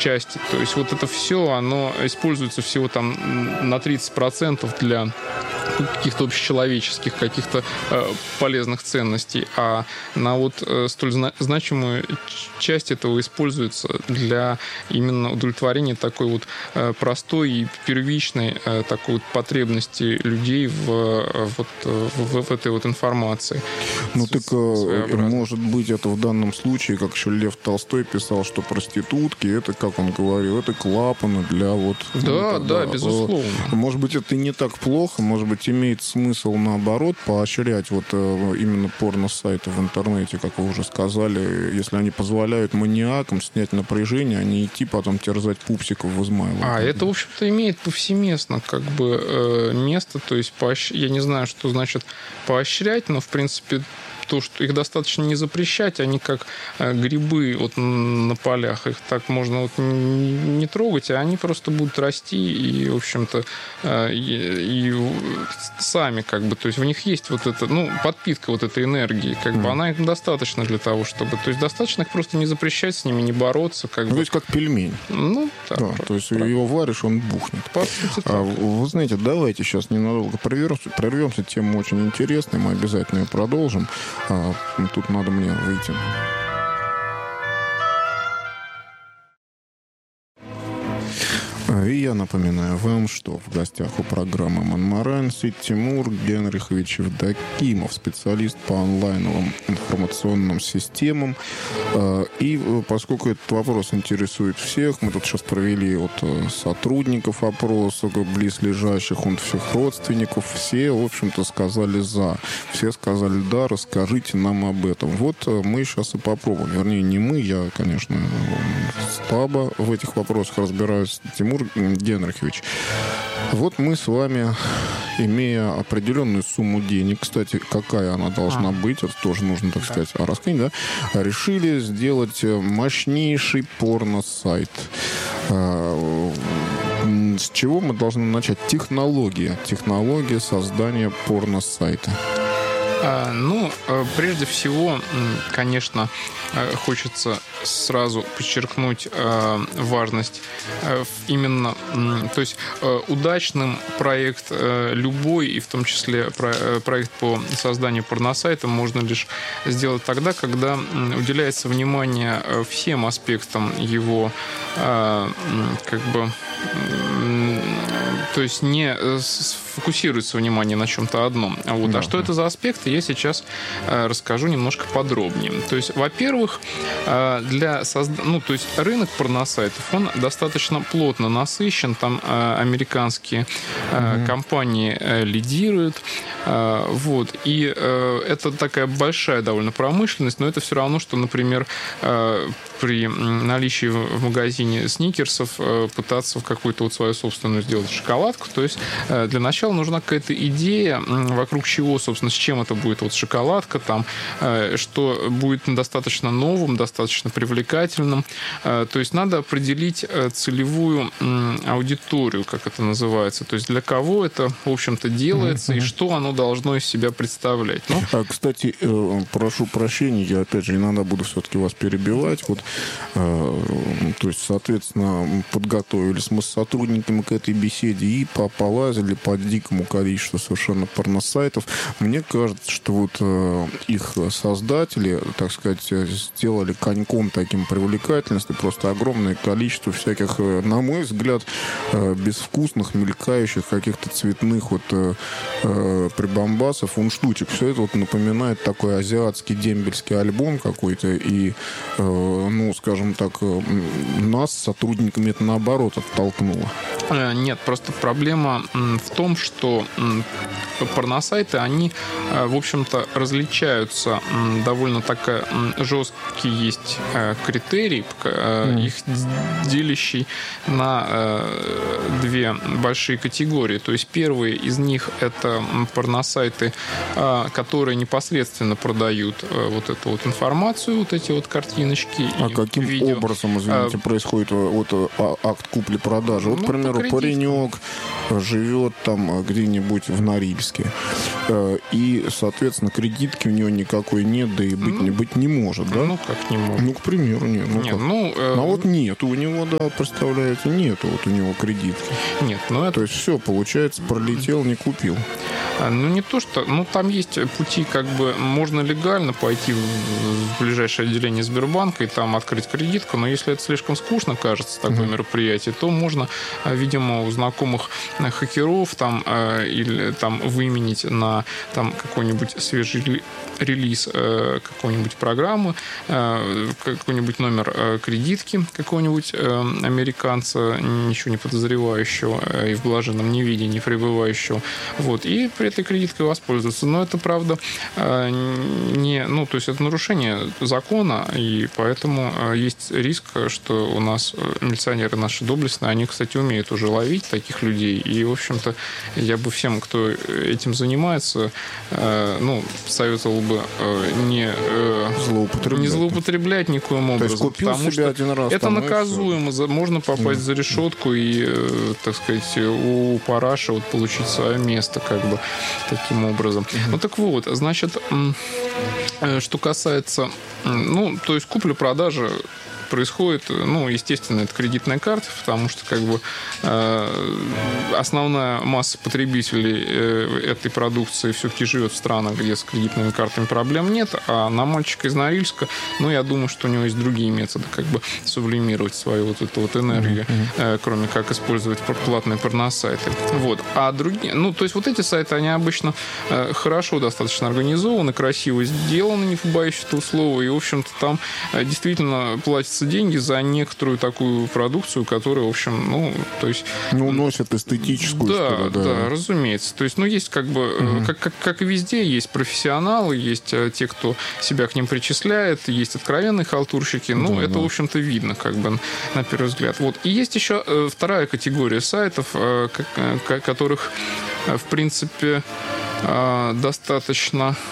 части. То есть вот это все, оно используется всего там на 30% для каких-то общечеловеческих, каких-то полезных ценностей, а на вот столь значимую часть этого используется для именно удовлетворения такой вот простой и первичной такой вот потребности людей в этой вот информации. Ну так, может быть, это в данном случае, как еще Лев Толстой писал, что проститутки, это, как он говорил, это клапаны для вот... Да, безусловно. Может быть, это и не так плохо, может быть, имеет смысл, наоборот, поощрять вот именно порно-сайты в интернете, как вы уже сказали, если они позволяют маниакам снять напряжение, а не идти потом терзать пупсиков в Измайлово. Это, в общем-то, имеет повсеместно как бы место, то есть я не знаю, что значит поощрять, но, в принципе, то, что их достаточно не запрещать, они как грибы вот на полях, их так можно вот не трогать, а они просто будут расти и, в общем-то, и сами как бы, то есть в них есть вот эта, подпитка вот этой энергии, как бы она их достаточно для того, чтобы, то есть достаточно их просто не запрещать, с ними не бороться, как бы. То есть как пельмень. Да, то есть его варишь, он бухнет. По сути, так. Вы знаете, давайте сейчас ненадолго прервемся, тема очень интересная, мы обязательно ее продолжим. Тут надо мне выйти. И я напоминаю вам, что в гостях у программы «Монморанси» Тимур Генрихович Евдокимов, специалист по онлайновым информационным системам. И поскольку этот вопрос интересует всех, мы тут сейчас провели от сотрудников опрос, близлежащих, от всех родственников, все, в общем-то, сказали «за». Все сказали «да, расскажите нам об этом». Вот мы сейчас и попробуем. Вернее, не мы, я, конечно, слабо в этих вопросах разбираюсь. Тимур Генрихович, вот мы с вами, имея определенную сумму денег, кстати, какая она должна быть, это тоже нужно, так сказать, раскрыть, да, решили сделать мощнейший порно-сайт. С чего мы должны начать? Технология создания порно-сайта. Прежде всего, конечно, хочется сразу подчеркнуть важность именно, то есть удачным проект любой, и в том числе проект по созданию порносайта можно лишь сделать тогда, когда уделяется внимание всем аспектам его, то есть не фокусируется внимание на чем-то одном. А что это за аспекты, я сейчас расскажу немножко подробнее. То есть, во-первых, то есть рынок порносайтов, он достаточно плотно насыщен, там американские компании лидируют, и это такая большая довольно промышленность, но это все равно, что, например, при наличии в магазине сникерсов пытаться в какую-то вот свою собственную сделать шоколадку. То есть для начала нужна какая-то идея, вокруг чего, собственно, с чем это будет вот шоколадка, там, что будет достаточно новым, достаточно привлекательным. То есть надо определить целевую аудиторию, как это называется. То есть для кого это, в общем-то, делается и что оно должно из себя представлять. Кстати, прошу прощения, я, опять же, иногда буду все-таки вас перебивать. То есть, соответственно, подготовились мы с сотрудниками к этой беседе и полазили по дикому количеству совершенно порносайтов. Мне кажется, что вот их создатели, так сказать, сделали коньком таким привлекательности, просто огромное количество всяких, на мой взгляд, безвкусных, мелькающих, каких-то цветных прибамбасов, штучек. Все это вот напоминает такой азиатский дембельский альбом какой-то, и скажем так, нас, сотрудниками, это наоборот оттолкнуло. Нет, просто проблема в том, что порносайты, они, в общем-то, различаются. Довольно так жесткий есть критерий, их делящий на две большие категории. То есть первые из них это порносайты, которые непосредственно продают вот эту вот информацию, вот эти вот картиночки. А каким видео. Образом, извините, происходит акт купли-продажи? Вот, к примеру, паренек живет там где-нибудь в Норильске. И, соответственно, кредитки у него никакой нет, да и быть не может, да? Ну, как не может? Ну, к примеру, нет. А вот нет у него, да, представляете, нету вот у него кредитки. Нет, это... То есть все, получается, пролетел, не купил. Ну, не то, что... Ну, там есть пути, как бы, можно легально пойти в ближайшее отделение Сбербанка и там открыть кредитку, но если это слишком скучно, кажется, такое мероприятие, то можно, видимо, у знакомых хакеров там или там выменить на там какой-нибудь свежий релиз какой-нибудь программы, какой-нибудь номер кредитки какого-нибудь американца, ничего не подозревающего и в блаженном неведении пребывающего. Вот. И при этой кредиткой воспользоваться. Но это, правда, не... Ну, то есть это нарушение закона, и поэтому есть риск, что у нас милиционеры наши доблестные, они, кстати, умеют уже ловить таких людей. И, в общем-то, я бы всем, кто этим занимается, советовал бы не злоупотреблять никоим образом. То есть купил потому себе что один раз, это наказуемо. Можно попасть за решетку и, так сказать, у параша вот получить свое место, как бы, таким образом. Ну, так вот, значит, что касается, то есть купля-продажа происходит, естественно, это кредитная карта, потому что как бы основная масса потребителей этой продукции все-таки живет в странах, где с кредитными картами проблем нет, а на мальчика из Норильска, я думаю, что у него есть другие методы, как бы сублимировать свою вот эту вот энергию, кроме как использовать платные порносайты. Вот. А другие, то есть вот эти сайты, они обычно хорошо достаточно организованы, красиво сделаны, не побоюсь этого слова, и, в общем-то, там действительно платится деньги за некоторую такую продукцию, которая, в общем, то есть... носит эстетическую, да, разумеется. То есть, есть как бы, как и везде, есть профессионалы, есть те, кто себя к ним причисляет, есть откровенные халтурщики, это, в общем-то, видно, как бы, на первый взгляд. Вот. И есть еще вторая категория сайтов, которых, в принципе, достаточно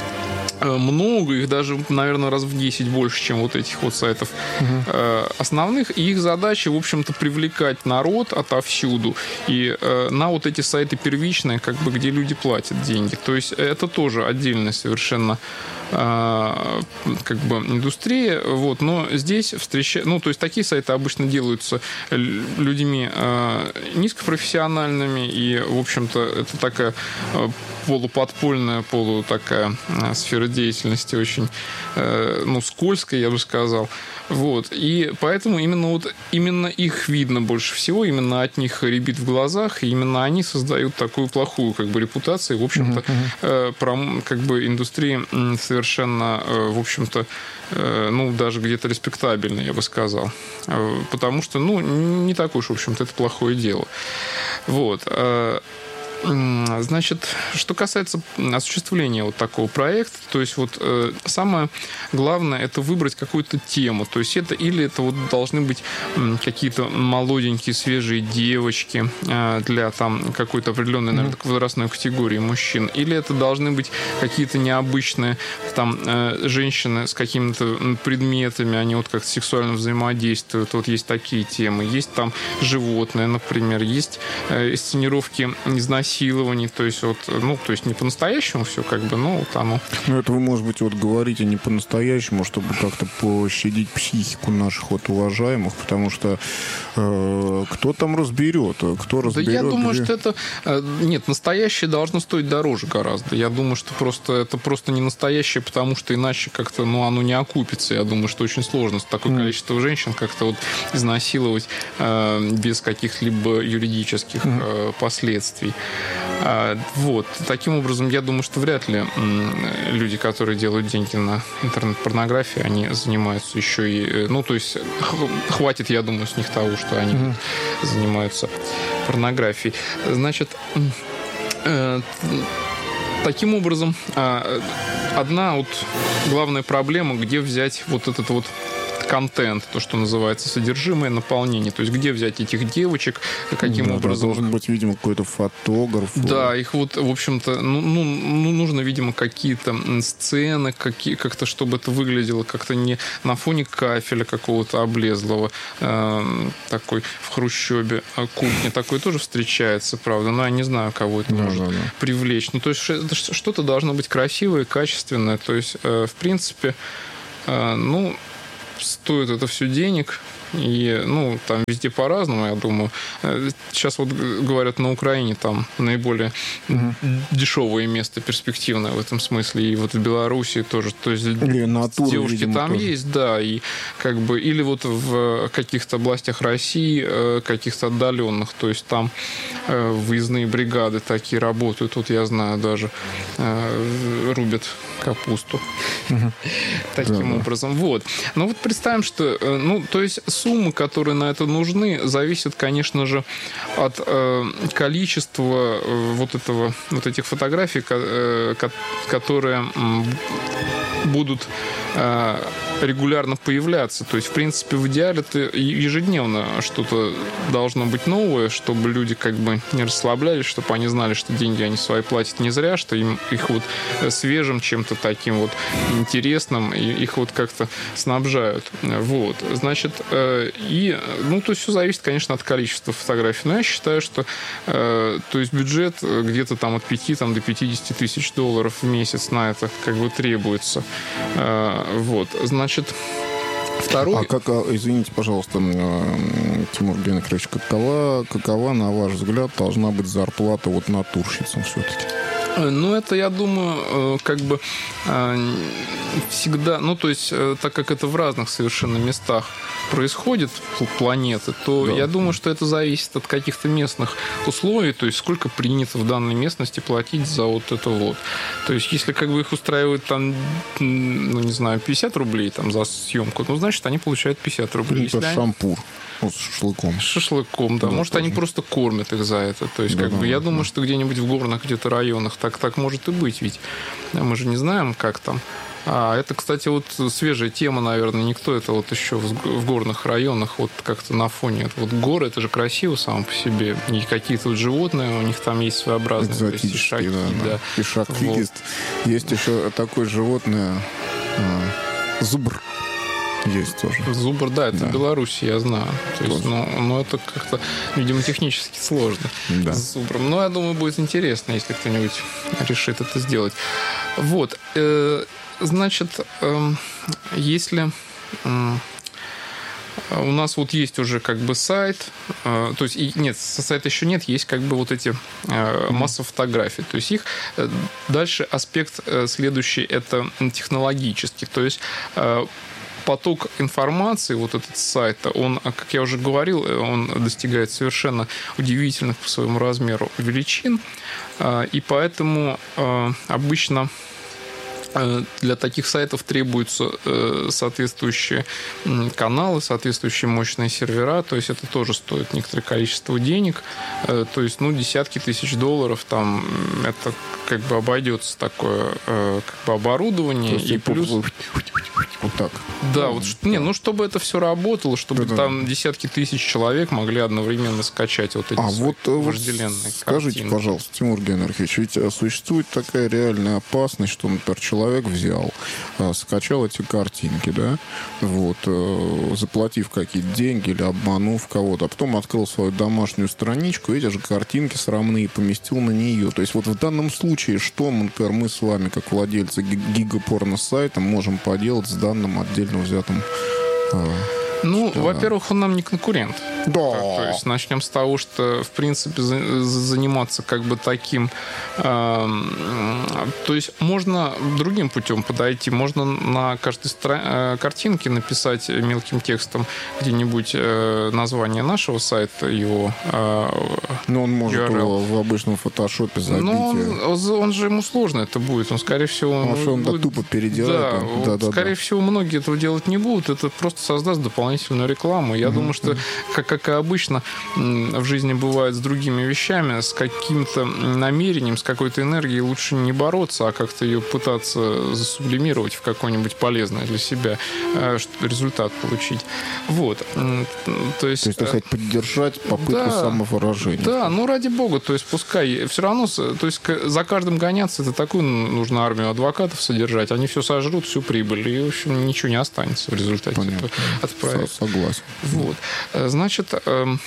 много, их даже, наверное, раз в 10 больше, чем вот этих вот сайтов основных. И их задача, в общем-то, привлекать народ отовсюду и на вот эти сайты первичные, как бы, где люди платят деньги. То есть это тоже отдельная совершенно как бы индустрия, вот, но здесь то есть такие сайты обычно делаются людьми низкопрофессиональными, и, в общем-то, это такая полуподпольная, такая сфера деятельности очень, скользкая, я бы сказал. Вот. И поэтому именно их видно больше всего, именно от них рябит в глазах, и именно они создают такую плохую, как бы, репутацию, в общем-то, как бы, индустрии совершенно, в общем-то, даже где-то респектабельно, я бы сказал. Потому что, не такое уж, в общем-то, это плохое дело. Вот. Значит, что касается осуществления вот такого проекта, то есть вот самое главное — это выбрать какую-то тему. То есть это должны быть какие-то молоденькие, свежие девочки для там какой-то определенной, наверное, возрастной категории мужчин, или это должны быть какие-то необычные там женщины с какими-то предметами, они вот как-то сексуально взаимодействуют. Вот есть такие темы. Есть там животные, например, есть сценировки изнасилований, то есть то есть не по-настоящему все, как бы, там... это вы, может быть, говорите не по-настоящему, чтобы как-то пощадить психику наших уважаемых, потому что кто там разберет? Кто разберет? Да я думаю, что это... Нет, настоящее должно стоить дороже гораздо. Я думаю, что это просто не настоящее, потому что иначе как-то, оно не окупится. Я думаю, что очень сложно такое количество женщин как-то изнасиловать без каких-либо юридических последствий. Вот. Таким образом, я думаю, что вряд ли люди, которые делают деньги на интернет-порнографии, они занимаются еще и... то есть хватит, я думаю, с них того, что они занимаются порнографией. Значит, таким образом, одна главная проблема, где взять вот этот контент, то, что называется, содержимое, наполнение. То есть где взять этих девочек, каким образом... Должен быть, видимо, какой-то фотограф. Да, их вот, в общем-то, нужно, видимо, какие-то сцены, как-то, чтобы это выглядело как-то не на фоне кафеля какого-то облезлого, такой в хрущебе кухни. Такой тоже встречается, правда, но я не знаю, кого это может привлечь. Ну, то есть что-то должно быть красивое, качественное. То есть, в принципе, стоит это все денег. И, там везде по-разному, я думаю. Сейчас вот говорят, на Украине там наиболее дешевое место, перспективное в этом смысле. И вот в Беларуси тоже. То есть натуру, девушки видимо, там тоже есть, да. И как бы, или вот в каких-то областях России, каких-то отдаленных. То есть там выездные бригады такие работают. Вот я знаю, даже рубят капусту. Таким образом. Вот. Но вот представим, что, то есть суммы, которые на это нужны, зависят, конечно же, от количества вот этих фотографий, которые будут регулярно появляться. То есть, в принципе, в идеале ежедневно что-то должно быть новое, чтобы люди как бы не расслаблялись, чтобы они знали, что деньги они свои платят не зря, что их вот свежим чем-то таким вот интересным, их вот как-то снабжают. Вот. Значит, то есть все зависит, конечно, от количества фотографий. Но я считаю, что то есть бюджет где-то там от 5 до 50 тысяч долларов в месяц на это как бы требуется. Вот. Значит, второй... извините, пожалуйста, Тимур Генрихович, какова, на ваш взгляд, должна быть зарплата вот натурщицам все-таки? Это, я думаю, как бы всегда, то есть, так как это в разных совершенно местах происходит планеты, то я думаю, что это зависит от каких-то местных условий, то есть сколько принято в данной местности платить за вот это вот. То есть если как бы их устраивает там, 50 рублей там за съемку, значит, они получают 50 рублей. Это шампур. Вот с шашлыком. С шашлыком, да. Может, они просто кормят их за это. То есть, я думаю, что где-нибудь в горных где-то районах так может и быть, ведь мы же не знаем, как там. А это, кстати, вот свежая тема, наверное. Никто это вот еще в горных районах вот как-то на фоне. Вот горы, это же красиво само по себе. И какие-то вот животные, у них там есть своеобразные. Экзотические, да. Ишак вот. Есть еще такое животное зубр. Есть тоже. Зубр, да, это в Беларуси, я знаю. То есть, это как-то, видимо, технически сложно с зубром. Но я думаю, будет интересно, если кто-нибудь решит это сделать. Вот. Значит, если у нас вот есть уже как бы сайт, то есть сайта еще нет, есть как бы вот эти масса фотографий. То есть их дальше аспект следующий, это технологический. То есть поток информации, вот этот сайт, он, как я уже говорил, он достигает совершенно удивительных по своему размеру величин, и поэтому обычно для таких сайтов требуются соответствующие каналы, соответствующие мощные сервера, то есть это тоже стоит некоторое количество денег, то есть, десятки тысяч долларов, там, это как бы обойдется такое как бы оборудование, и плюс... Вот так. Да, чтобы это все работало, чтобы там десятки тысяч человек могли одновременно скачать вот эти вожделенные скажите, картинки. Пожалуйста, Тимур Генрихович, ведь существует такая реальная опасность, что, например, человек взял, скачал эти картинки, да, вот, заплатив какие-то деньги или обманув кого-то, а потом открыл свою домашнюю страничку, эти же картинки срамные поместил на нее. То есть вот в данном случае, что, например, мы с вами, как владельцы гигапорно-сайта, можем поделать с данным отдельно взятым... во-первых, он нам не конкурент. Да. То есть начнем с того, что, в принципе, заниматься как бы таким... то есть можно другим путем подойти. Можно на каждой картинке написать мелким текстом где-нибудь название нашего сайта, его он может URL. в обычном фотошопе забить. Но он же ему сложно это будет. Он, скорее всего... он будет... тупо переделает. Скорее всего, многие этого делать не будут. Это просто создаст дополнительную рекламу. Я думаю, что как как и обычно в жизни бывает с другими вещами, с каким-то намерением, с какой-то энергией лучше не бороться, а как-то ее пытаться засублимировать в какое-нибудь полезное для себя результат получить. Вот. То есть, так сказать, поддержать попытку самовыражения. Да, ну ради бога, то есть пускай все равно, то есть за каждым гоняться, это такую нужно армию адвокатов содержать, они все сожрут, всю прибыль, и, в общем, ничего не останется в результате от проекта. Согласен. Вот. Значит, то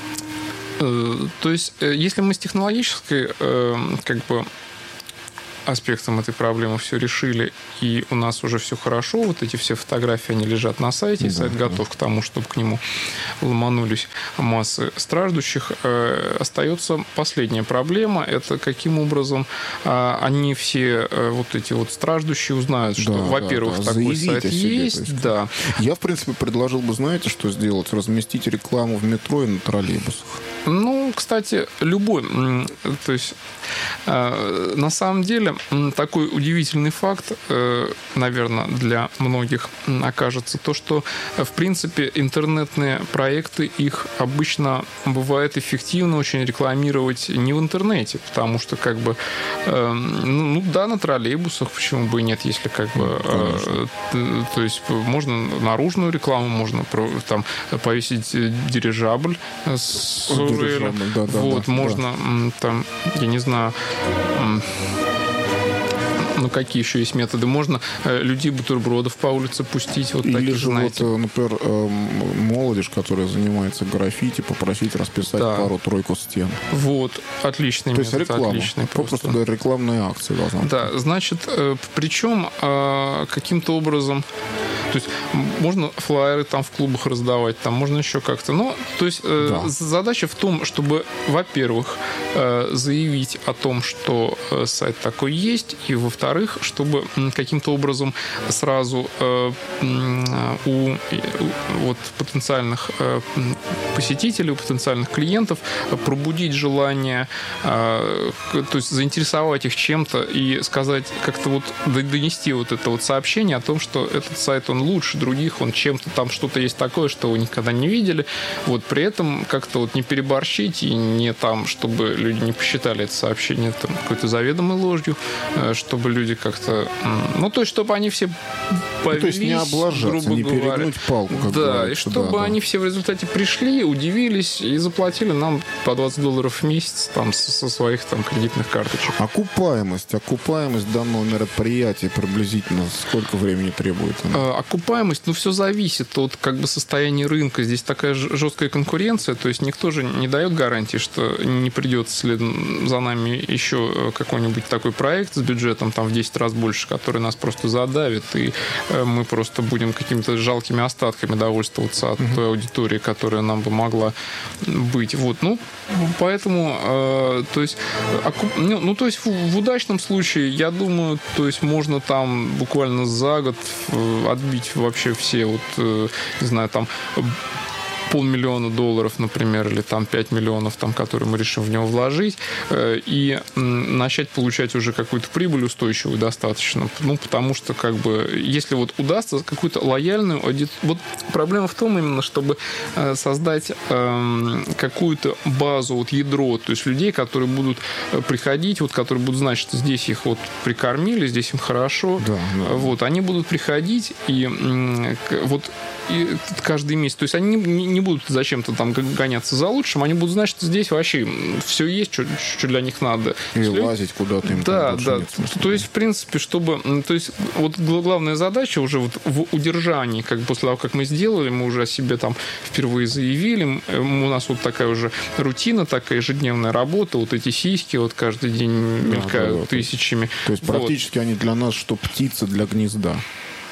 есть, если мы с технологической, как бы, аспектом этой проблемы все решили, и у нас уже все хорошо, вот эти все фотографии, они лежат на сайте, и сайт готов к тому, чтобы к нему ломанулись массы страждущих. Остается последняя проблема, это каким образом они все вот эти вот страждущие узнают, что, во-первых, такой сайт есть. Да. Я, в принципе, предложил бы, знаете, что сделать? Разместить рекламу в метро и на троллейбусах. Ну, кстати, любой. То есть, на самом деле, такой удивительный факт, наверное, для многих окажется то, что, в принципе, интернетные проекты, их обычно бывает эффективно очень рекламировать не в интернете, потому что, как бы, ну да, на троллейбусах, почему бы и нет, если как бы, то есть можно наружную рекламу, можно там повесить дирижабль с можно там, я не знаю, ну, какие еще есть методы? Можно людей бутербродов по улице пустить. Вот или таких, же, знаете. вот, например, молодежь, которая занимается граффити, попросить расписать пару-тройку стен. Вот, отличный метод. То есть реклама. Отличный, просто говоря, рекламная акция должна быть. Да, значит, причем каким-то образом, то есть можно флаеры там в клубах раздавать, там можно еще как-то. Но, то есть задача в том, чтобы, во-первых, заявить о том, что сайт такой есть, и, во-вторых, чтобы каким-то образом сразу у вот потенциальных посетителей, у потенциальных клиентов пробудить желание, то есть заинтересовать их чем-то и сказать, как-то вот донести вот это вот сообщение о том, что этот сайт, он лучше других, он чем-то там что-то есть такое, что вы никогда не видели. Вот при этом как-то вот не переборщить и не там, чтобы люди не посчитали это сообщение там какой-то заведомой ложью, чтобы люди как-то... Ну, то есть, чтобы они все повелись, то есть не облажаться, не перегнуть палку. Да, и чтобы они все в результате пришли, удивились и заплатили нам по $20 в месяц там, со своих там кредитных карточек. Окупаемость данного мероприятия приблизительно сколько времени требуется? Окупаемость, ну, все зависит от как бы состояния рынка. Здесь такая жесткая конкуренция, то есть никто же не дает гарантии, что не придется следом за нами еще какой-нибудь такой проект с бюджетом там в 10 раз больше, который нас просто задавит, и мы просто будем какими-то жалкими остатками довольствоваться от той аудитории, которая нам бы могла быть. Вот, ну, поэтому, то есть, то есть в удачном случае, я думаю, то есть можно там буквально за год отбить вообще все вот, не знаю, там $500 000, например, или там 5 миллионов, там, которые мы решим в него вложить, и начать получать уже какую-то прибыль устойчивую достаточно. Ну, потому что, как бы, если вот удастся какую-то лояльную аудиторию... Вот проблема в том именно, чтобы создать какую-то базу, вот ядро, то есть людей, которые будут приходить, вот, которые будут знать, что здесь их вот прикормили, здесь им хорошо. Да. Вот, они будут приходить и вот и каждый месяц. То есть они не будут зачем-то там гоняться за лучшим, они будут знать, что здесь вообще все есть, что для них надо. И лазить куда-то им. Да. То есть, в принципе, чтобы... То есть, вот главная задача уже вот в удержании, как после того, как мы сделали, мы уже о себе там впервые заявили, у нас вот такая уже рутина, такая ежедневная работа, вот эти сиськи вот каждый день мелькают тысячами. То есть, практически они для нас, что птица для гнезда.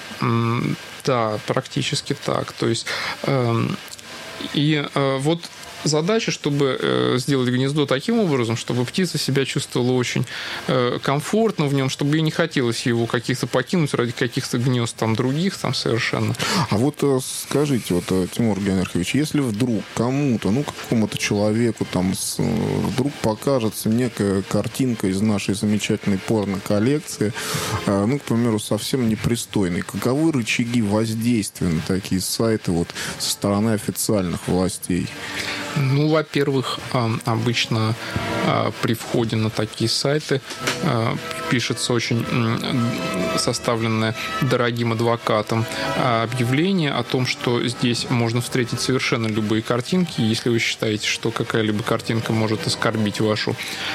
Да, практически так. То есть, вот задача, чтобы сделать гнездо таким образом, чтобы птица себя чувствовала очень комфортно в нем, чтобы ей не хотелось его каких-то покинуть ради каких-то гнезд там других там совершенно. А вот скажите, вот, Тимур Генрихович, если вдруг кому-то, какому-то человеку там вдруг покажется некая картинка из нашей замечательной порно-коллекции, к примеру, совсем непристойной, каковы рычаги воздействия на такие сайты вот со стороны официальных властей? Во-первых, обычно при входе на такие сайты пишется очень составленное дорогим адвокатом объявление о том, что здесь можно встретить совершенно любые картинки. Если вы считаете, что какая-либо картинка может оскорбить вашу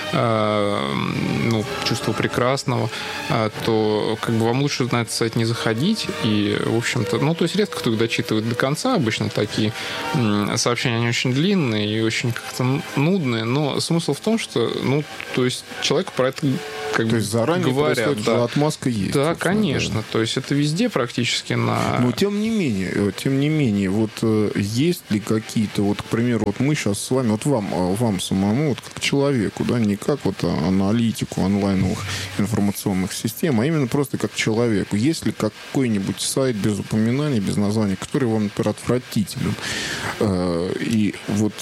чувство прекрасного, то вам лучше на этот сайт не заходить. И, в общем-то, то есть редко кто их дочитывает до конца. Обычно такие сообщения, они очень длинные и очень как-то нудные, но смысл в том, что, то есть человек про это то есть заранее говорят, что отмазка есть. Да, конечно. Да. То есть это везде практически на... Но тем не менее, вот есть ли какие-то, вот, к примеру, вот мы сейчас с вами, вот вам самому, вот как человеку, да, не как вот аналитику онлайновых информационных систем, а именно просто как человеку. Есть ли какой-нибудь сайт без упоминаний, без названия, который вам, например, отвратителен? И вот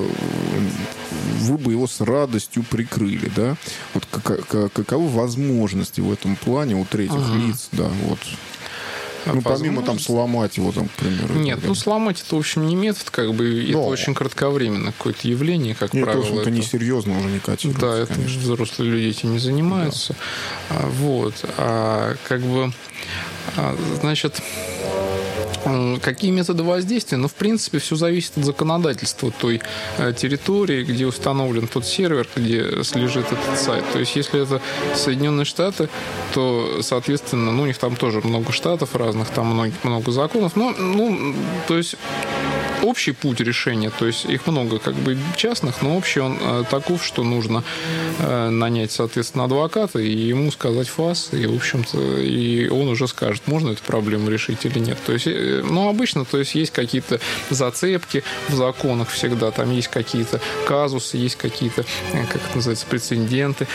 вы бы его с радостью прикрыли, да? Вот каковы возможности в этом плане у третьих лиц, да, вот. Помимо там сломать его, там, к примеру. Нет, сломать это, в общем, не метод, это очень кратковременное какое-то явление, как правило. Это, в общем-то, несерьезно уже не котируется. Да, это конечно. Взрослые люди этим не занимаются. Да. Значит, какие методы воздействия? В принципе, все зависит от законодательства той территории, где установлен тот сервер, где лежит этот сайт. То есть, если это Соединенные Штаты, то, соответственно, у них там тоже много штатов разных, там много законов. То есть, общий путь решения, то есть их много частных, но общий он таков, что нужно нанять, соответственно, адвоката и ему сказать фас, и, в общем-то, и он уже скажет, можно эту проблему решить или нет. То есть, обычно, то есть какие-то зацепки в законах всегда, там есть какие-то казусы, есть какие-то, как это называется, прецеденты,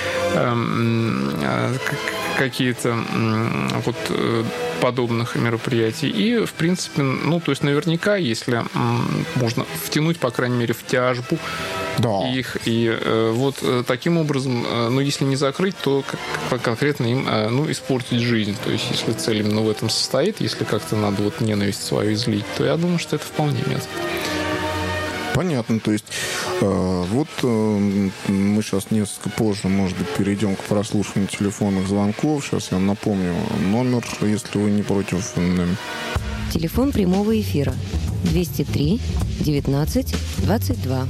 какие-то подобных мероприятий. И, в принципе, то есть наверняка, если можно втянуть, по крайней мере, в тяжбу их, и таким образом, если не закрыть, то конкретно им, испортить жизнь. То есть, если цель именно в этом состоит, если как-то надо ненависть свою излить, то я думаю, что это вполне метод. Понятно, то есть мы сейчас несколько позже, может быть, перейдем к прослушиванию телефонных звонков. Сейчас я напомню номер, если вы не против. Телефон прямого эфира 203 19 22.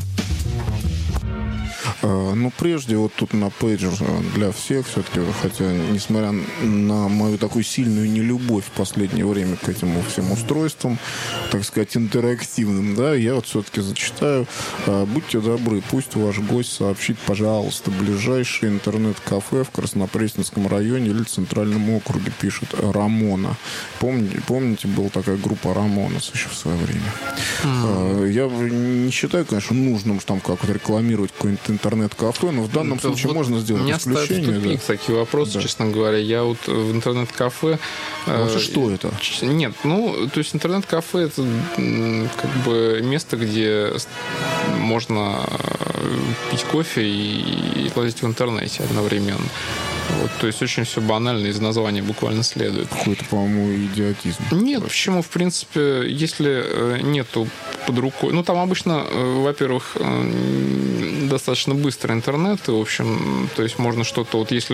Прежде тут на пейджер для всех все-таки, хотя, несмотря на мою такую сильную нелюбовь в последнее время к этим всем устройствам, так сказать, интерактивным, да, я все-таки зачитаю. Будьте добры, пусть ваш гость сообщит, пожалуйста, ближайшее интернет-кафе в Краснопресненском районе или Центральном округе, пишет Рамона. Помните, была такая группа Рамонас еще в свое время. Я не считаю, конечно, нужным там как-то рекламировать какой-нибудь интернет-кафе, но в данном случае можно сделать исключение. Меня ставят в тупик такие вопросы, честно говоря. Я в интернет-кафе... что это? Нет, то есть интернет-кафе — это место, где можно пить кофе и лазить в интернете одновременно. То есть очень все банально, из названия буквально следует. Какой-то, по-моему, идиотизм. Нет, почему? В принципе, если нету под рукой... там обычно, во-первых, достаточно быстрый интернет, и, в общем, то есть можно что-то... если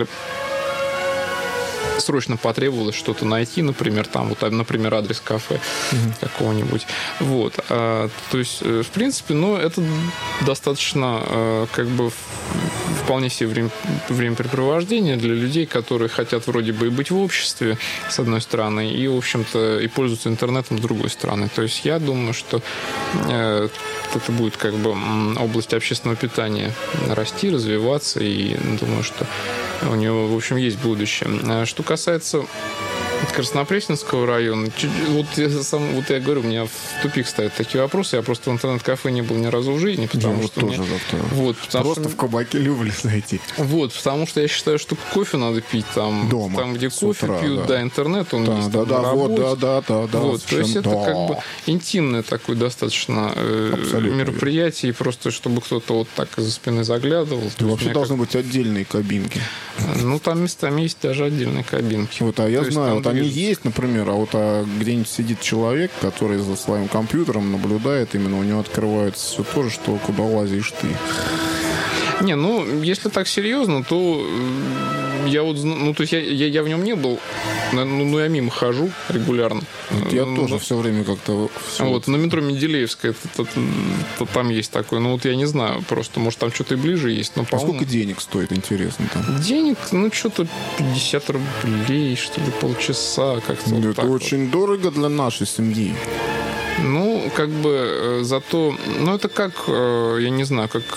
срочно потребовалось что-то найти, например, например, адрес кафе какого-нибудь. То есть, в принципе, это достаточно вполне себе времяпрепровождение для людей, которые хотят вроде бы и быть в обществе, с одной стороны, и, в общем-то, и пользуются интернетом с другой стороны. То есть я думаю, что это будет область общественного питания расти, развиваться, и думаю, что у него, в общем, есть будущее. Что касается от Краснопресненского района. Вот я говорю, у меня в тупик ставят такие вопросы. Я просто в интернет-кафе не был ни разу в жизни, потому что тоже просто в кабаке люблю зайти. Вот, потому что я считаю, что кофе надо пить там, дома, там где кофе утра, пьют, да, интернет, он есть на работе. Вот, то есть это как бы интимное такое достаточно мероприятие, и просто чтобы кто-то вот так из-за спины заглядывал. Вообще должны быть отдельные кабинки. Ну, там местами есть даже отдельные кабинки. Вот, а я знаю, вот они есть, например, где-нибудь сидит человек, который за своим компьютером наблюдает, именно у него открывается все то же, что куда лазишь ты. Не, ну, если так серьезно, то я вот, ну, то есть я в нем не был, но я мимо хожу регулярно. Я тоже все время как-то... Вот, на метро Менделеевская, там есть такое, ну, вот я не знаю, просто, может, там что-то и ближе есть, но, по-моему... А сколько денег стоит, интересно, там? Денег, ну, что-то 50 рублей, что ли, полчаса, как-то вот это очень дорого для нашей семьи. Ну, как бы, зато... Ну, это как, я не знаю, как...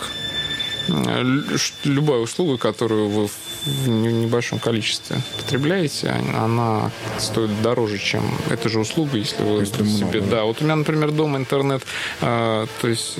Любая услуга, которую вы в небольшом количестве потребляете, она стоит дороже, чем эта же услуга, если вы себе... Да, вот у меня, например, дома интернет, то есть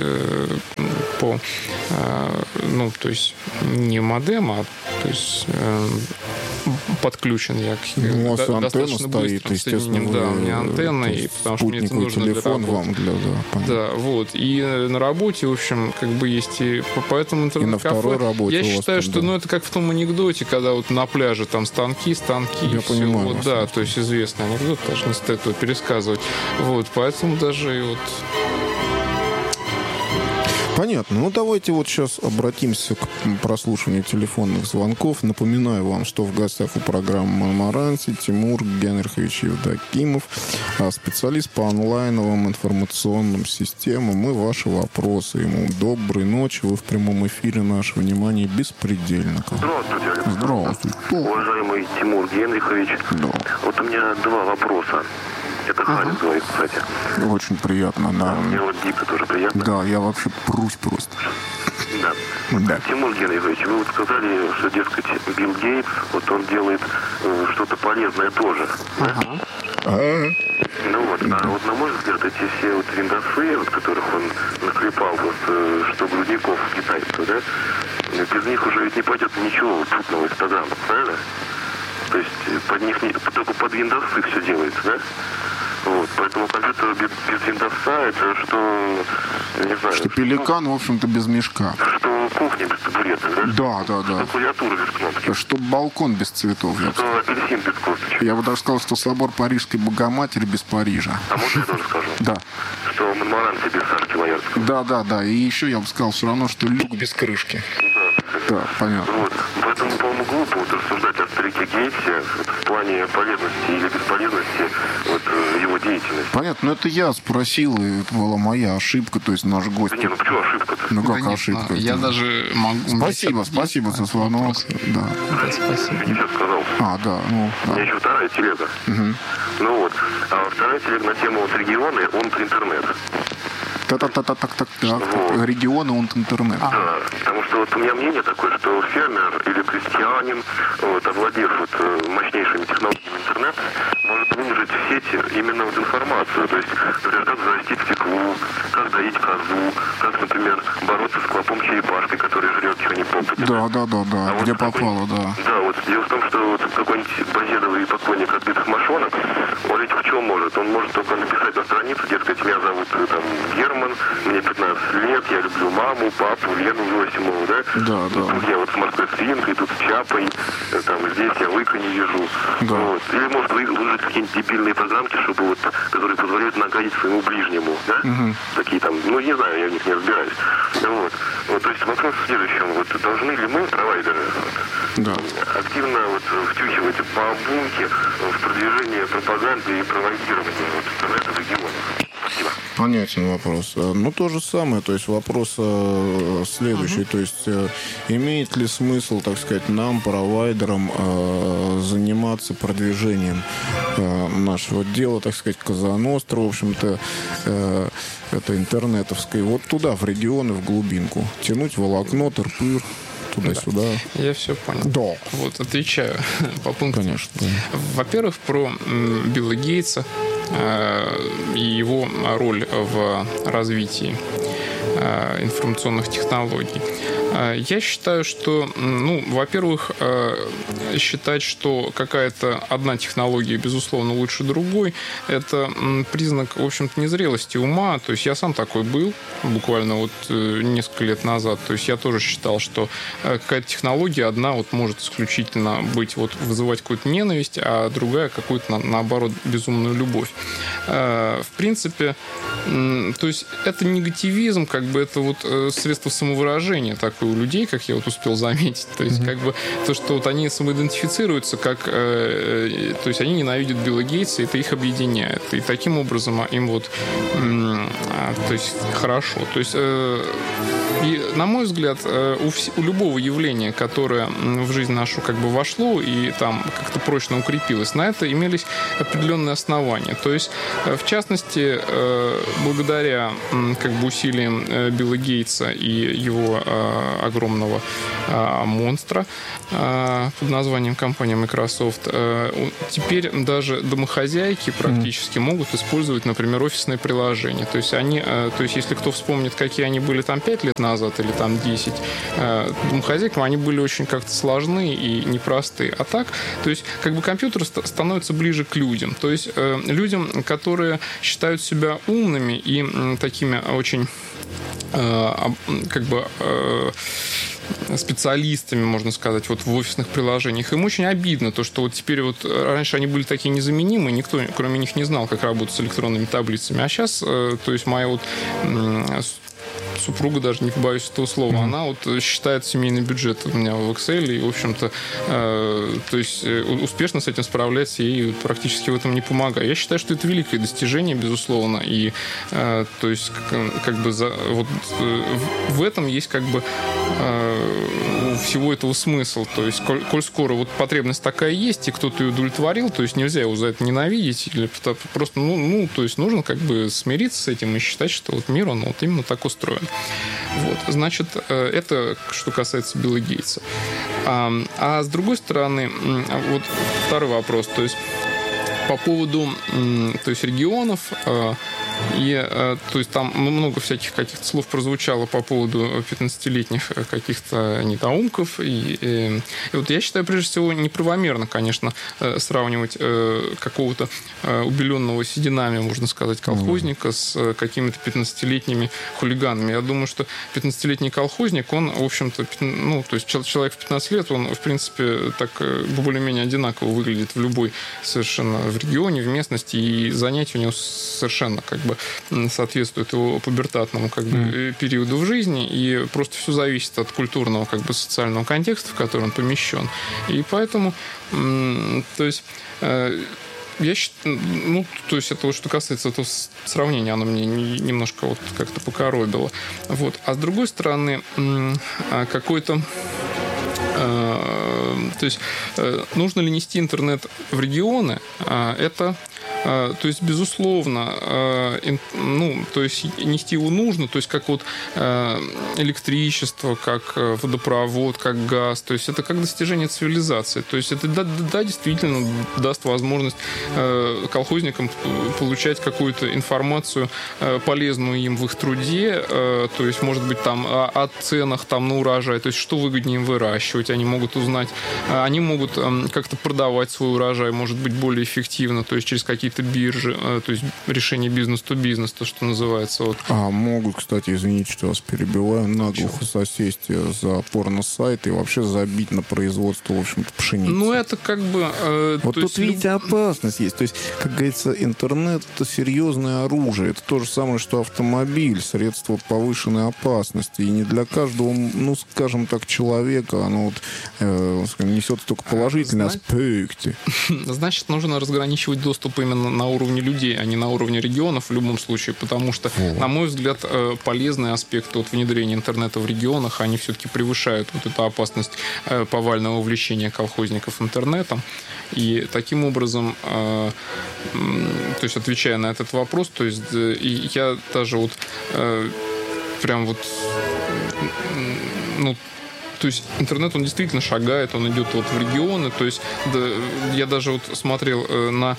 то есть не модем, а то есть подключен я у вас антенна стоит, естественно. Да, у меня антенна, и потому что мне это нужно для работы. Вам да, вот. И на работе, в общем, как бы есть и поэтому интернет-кафе. И на второй работе. Я считаю, что это как в том анекдоте, когда вот на пляже там станки, я все. Понимаю, вот, да, то есть известный анекдот, даже не стоит его пересказывать. Вот, поэтому даже и вот... Понятно. Ну, давайте вот сейчас обратимся к прослушиванию телефонных звонков. Напоминаю вам, что в гостях у программы «Монмаранси» Тимур Генрихович Евдокимов, специалист по онлайновым информационным системам, и ваши вопросы ему. Доброй ночи. Вы в прямом эфире. Наше внимание беспредельно. Здравствуйте. Здравствуйте. Уважаемый Тимур Генрихович. Да. Вот у меня два вопроса. Это Харис говорит, кстати. Очень приятно, да. Мне вот дико тоже приятно. Да, я вообще прусь просто. Да. Тимур Генрихович, вы вот сказали, что, дескать, Билл Гейтс, вот он делает что-то полезное тоже. Да? Ну вот, а вот на мой взгляд, эти все вот виндосы, вот, которых он наклепал, вот, что грудников китайцев, да, без них уже ведь не пойдет ничего путного из программы, правильно? То есть под них только под виндосы все делается, да? Вот, поэтому компьютер без виндоса, это что, не знаю... Что пеликан, в общем-то, без мешка. Что кухня без табурета, да? Да. Что клавиатура без кнопки. Что балкон без цветов. Что апельсин без косточек. Я бы даже сказал, что собор Парижской Богоматери без Парижа. А можно я тоже скажу? Да. Что Монмаранси без Сашки Боярского. Да. И еще я бы сказал все равно, что люк без крышки. Да, понятно. Вот. Поэтому, по-моему, глупо вот рассуждать о старике Гейтсе в плане полезности или бесполезности вот, его деятельности. Понятно, но это я спросил, и это была моя ошибка, то есть наш гость... Да не, ну почему ошибка-то? Ну как да ошибка? Я даже могу... Спасибо за звонок. Да, спасибо. Я не все сказал. Да. У меня еще вторая телега. Ну вот. А вторая телега на тему вот регионы, он про интернет. Так. Регионы, он интернет. Да, потому что вот у меня мнение такое, что фермер или крестьянин, вот, овладев вот мощнейшими технологиями интернета, может выложить в сети именно вот информацию. То есть, например, как взрастить свеклу, как доить козу, как, например, бороться с клопом черепашкой, который жрет чего не попадет. Да, А где вот попало, да. Да, вот дело в том, что вот какой-нибудь базедовый поклонник отбитых мошонок, он ведь в чем может? Он может только написать на страницу, дескать, меня зовут там Герман, мне 15 лет, я люблю маму, папу, Лену Зосимову, да? Да. Тут я вот с морской свинкой, тут с чапой, там здесь я лыка не вижу. Да. Вот. Или может выложить какие-нибудь дебильные программки, чтобы вот, которые позволяют нагадить своему ближнему, да? Такие там, ну не знаю, я в них не разбираюсь. Вот, то есть вопрос в следующем, вот должны ли мы, провайдеры, активно вот втюхивать бабунки в продвижение пропаганды и провайдирование вот интернета в регионах? Спасибо. Понятен вопрос. Ну, то же самое, то есть вопрос следующий, то есть имеет ли смысл, так сказать, нам, провайдерам, заниматься продвижением нашего дела, так сказать, Коза Ностра, в общем-то, это интернетовское, вот туда, в регионы, в глубинку, тянуть волокно, тырпыр, туда-сюда. Да. Я все понял. Да. Вот, отвечаю по пунктам. Конечно. Да. Во-первых, про Билла Гейтса и его роль в развитии информационных технологий. Я считаю, что, во-первых, считать, что какая-то одна технология, безусловно, лучше другой, это признак, в общем-то, незрелости ума. То есть я сам такой был буквально вот несколько лет назад. То есть я тоже считал, что какая-то технология одна вот может исключительно быть, вот вызывать какую-то ненависть, а другая какую-то, наоборот, безумную любовь. В принципе, то есть это негативизм, как бы это вот средство самовыражения такое у людей, как я вот успел заметить. То есть как бы то, что вот они самоидентифицируются, как, то есть они ненавидят Билла Гейтса, и это их объединяет. И таким образом им вот, то есть хорошо. То есть и, на мой взгляд, у любого явления, которое в жизнь нашу как бы вошло и там как-то прочно укрепилось, на это имелись определенные основания. То есть, в частности, благодаря как бы усилиям Билла Гейтса и его огромного монстра под названием компания Microsoft, теперь даже домохозяйки практически могут использовать, например, офисные приложения. То есть они, то есть если кто вспомнит, какие они были там 5 лет назад или там 10, домохозяйкам они были очень как-то сложны и непростые. А так, то есть как бы компьютер становится ближе к людям. То есть людям, которые считают себя умными и такими очень как бы специалистами, можно сказать, вот в офисных приложениях. Им очень обидно то, что вот теперь вот раньше они были такие незаменимые, никто, кроме них, не знал, как работать с электронными таблицами. А сейчас, то есть моя вот супруга, даже не побоюсь этого слова, она вот считает семейный бюджет у меня в Excel и, в общем-то, то есть успешно с этим справляется и практически в этом не помогает. Я считаю, что это великое достижение, безусловно, и то есть как бы вот в этом есть как бы у всего этого смысл. То есть, коль скоро вот потребность такая есть, и кто-то ее удовлетворил, то есть нельзя его за это ненавидеть, или просто, то есть нужно как бы смириться с этим и считать, что вот мир, он вот именно так устроен. Вот, значит, это что касается Билла Гейтса. А с другой стороны, вот второй вопрос, то есть по поводу, то есть регионов, и, то есть там много всяких каких-то слов прозвучало по поводу 15-летних каких-то недоумков. И вот я считаю, прежде всего, неправомерно, конечно, сравнивать какого-то убеленного сединами, можно сказать, колхозника с какими-то 15-летними хулиганами. Я думаю, что 15-летний колхозник, он, в общем-то, то есть человек в 15 лет, он, в принципе, так более-менее одинаково выглядит в любой совершенно в регионе, в местности, и занятия у него совершенно как бы соответствует его пубертатному как бы периоду в жизни, и просто все зависит от культурного как бы социального контекста, в который он помещен. И поэтому, то есть я считаю, то есть это вот что касается этого сравнения, оно мне немножко вот как-то покоробило. Вот. А с другой стороны, какой-то то есть нужно ли нести интернет в регионы, это, то есть, безусловно, то есть нести его нужно, то есть как вот электричество, как водопровод, как газ, то есть это как достижение цивилизации, то есть это, да, действительно даст возможность колхозникам получать какую-то информацию, полезную им в их труде, то есть, может быть, там о ценах там на урожай, то есть что выгоднее им выращивать, они могут узнать, они могут как-то продавать свой урожай, может быть, более эффективно, то есть через какие-то биржи, то есть решение бизнес-то-бизнес, то, что называется. Вот. Могут, кстати, извините, что вас перебиваю, наглухо засесть за порно-сайт и вообще забить на производство, в общем-то, пшеницы. Это как бы... Вот тут, видите, опасность есть. То есть, как говорится, интернет — это серьезное оружие. Это то же самое, что автомобиль, средство повышенной опасности. И не для каждого, скажем так, человека оно вот, несет только положительные аспекты. Значит, нужно разграничивать доступ именно на уровне людей, а не на уровне регионов в любом случае, потому что, на мой взгляд, полезные аспекты от внедрения интернета в регионах, они все-таки превышают вот эту опасность повального увлечения колхозников интернетом. И таким образом, то есть, отвечая на этот вопрос, то есть, я даже вот прям вот, То есть интернет, он действительно шагает, он идет вот в регионы. То есть да, я даже вот смотрел на...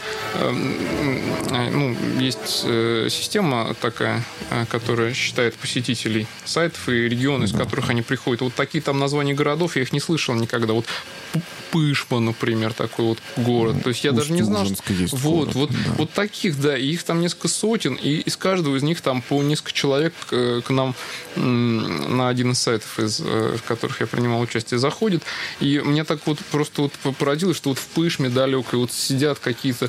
есть система такая, которая считает посетителей сайтов и регионы, из которых они приходят. Вот такие там названия городов, я их не слышал никогда. Вот Пышма, например, такой вот город. То есть я даже не знал, что... Вот таких, да, и их там несколько сотен, и из каждого из них там по несколько человек к нам на один из сайтов, в которых я принимал участие, заходит. И мне так вот просто вот поразило, что вот в Пышме далекой вот сидят какие-то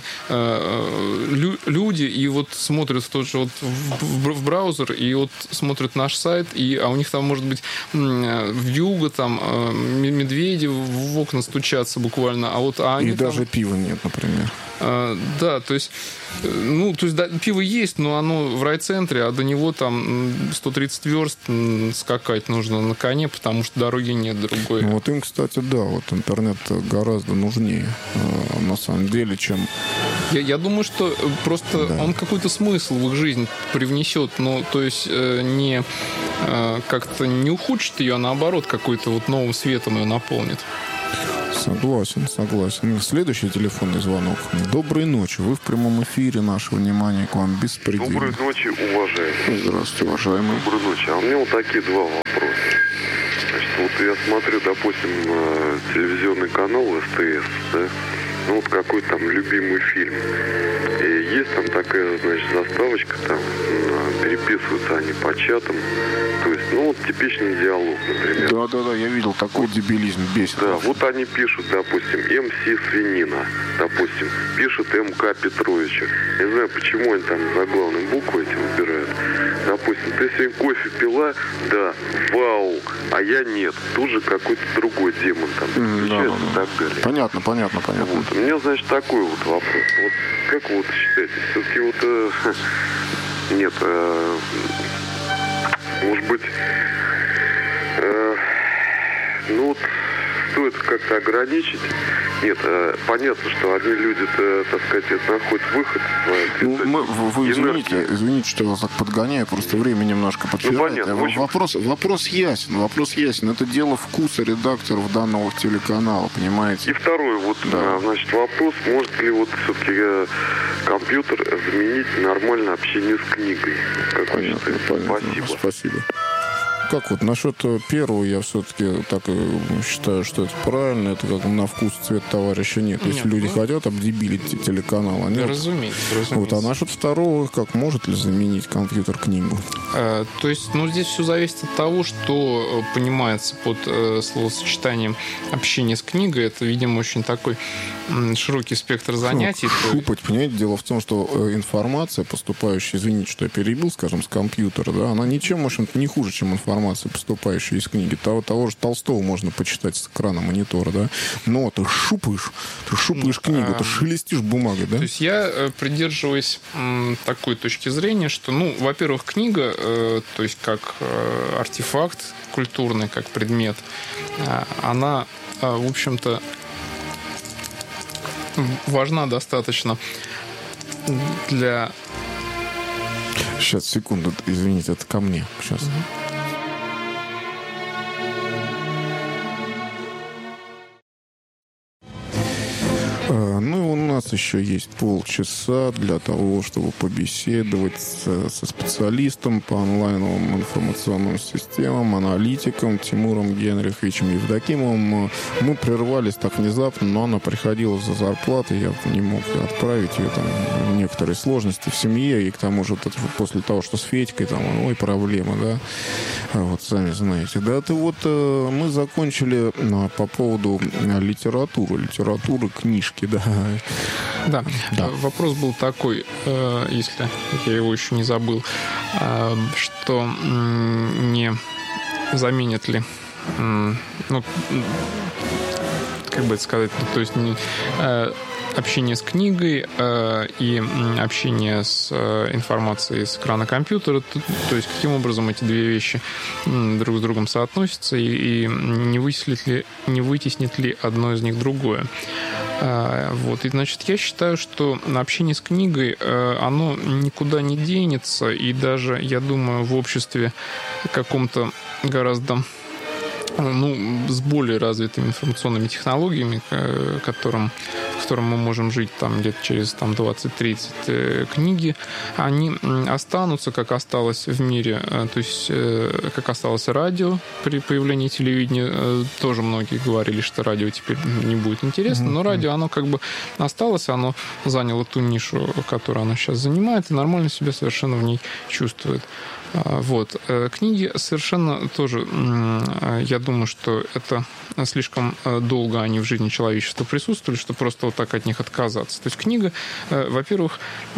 люди и вот смотрят тоже вот в браузер, и вот смотрят наш сайт, а у них там, может быть, вьюга, там медведи в окна стучатся буквально, они и даже пива нет, например. Да, то есть, да, пиво есть, но оно в райцентре, а до него там 130 верст скакать нужно на коне, потому что дороги нет другой. Вот им, кстати, да, вот интернет гораздо нужнее, на самом деле, чем... Я думаю, что просто он какой-то смысл в их жизнь привнесет, то есть не как-то не ухудшит ее, а наоборот, какой-то вот новым светом ее наполнит. Согласен. Следующий телефонный звонок. Доброй ночи. Вы в прямом эфире. Наше внимание к вам беспредельно. Доброй ночи, уважаемый. Здравствуйте, уважаемый. Доброй ночи. А у меня вот такие два вопроса. Значит, вот я смотрю, допустим, телевизионный канал СТС, да? Вот какой-то там любимый фильм. И есть там такая, значит, заставочка, там переписываются они по чатам. То есть, типичный диалог, например. Да, я видел такой дебилизм, бесит. Да, вот они пишут, допустим, МС Свинина, допустим, пишут МК Петровича. Не знаю, почему они там заглавные буквы эти выбирают. Допустим, ты сегодня кофе пила? Да, вау, а я нет. Тут же какой-то другой демон там включается и так далее. Понятно. Вот. У меня, значит, такой вот вопрос. Вот как вы считаете, все-таки нет, может быть, стоит как-то ограничить. Нет, понятно, что одни люди-то, так сказать, находят выход. Вы извините, что я вас так подгоняю, просто время немножко подпирает. Вопрос ясен. Это дело вкуса редакторов данного телеканала, понимаете? И второй, значит, вопрос, может ли все-таки компьютер заменить нормальное общение с книгой? Как вы считаете? Спасибо. Как вот насчет первого, я все-таки так считаю, что это правильно. Это как на вкус цвет товарища нет. Если люди хотят обдебилить телеканал, они... Разумеется. А насчет второго, как может ли заменить компьютер книгу? То есть, здесь все зависит от того, что понимается под словосочетанием общение с книгой. Это, видимо, очень такой широкий спектр занятий. Шупать, понимаете, дело в том, что информация, поступающая, извините, что я перебил, скажем, с компьютера, да, она ничем, в общем-то, не хуже, чем информация, поступающая из книги. Того же Толстого можно почитать с экрана монитора, да, но ты шупаешь книгу, ты шелестишь бумагой, да? То есть я придерживаюсь такой точки зрения, что, во-первых, книга, то есть как артефакт культурный, как предмет, она, в общем-то, важна достаточно для... Сейчас, секунду, извините, это ко мне. Сейчас. У нас еще есть полчаса для того, чтобы побеседовать со специалистом по онлайновым информационным системам, аналитиком Тимуром Генриховичем Евдокимовым. Мы прервались так внезапно, но она приходила за зарплатой, я не мог отправить ее, там некоторые сложности в семье, и к тому же после того, что с Федькой, там, проблема, да, сами знаете. Да, мы закончили по поводу литературы, книжки, да. Да. Вопрос был такой, если я его еще не забыл, что не заменят ли, как бы это сказать, то есть общение с книгой и общение с информацией с экрана компьютера, то есть каким образом эти две вещи друг с другом соотносятся и не вытеснит ли одно из них другое. И, значит, я считаю, что общение с книгой, оно никуда не денется, и даже, я думаю, в обществе каком-то гораздо с более развитыми информационными технологиями, в котором мы можем жить там лет через 20-30, книги, они останутся, как осталось в мире, то есть как осталось радио при появлении телевидения. Тоже многие говорили, что радио теперь не будет интересно, но радио, оно как бы осталось, оно заняло ту нишу, которую оно сейчас занимает, и нормально себя совершенно в ней чувствует. Вот. Книги совершенно тоже, я думаю, что это слишком долго они в жизни человечества присутствовали, что просто вот так от них отказаться. То есть книга, во-первых,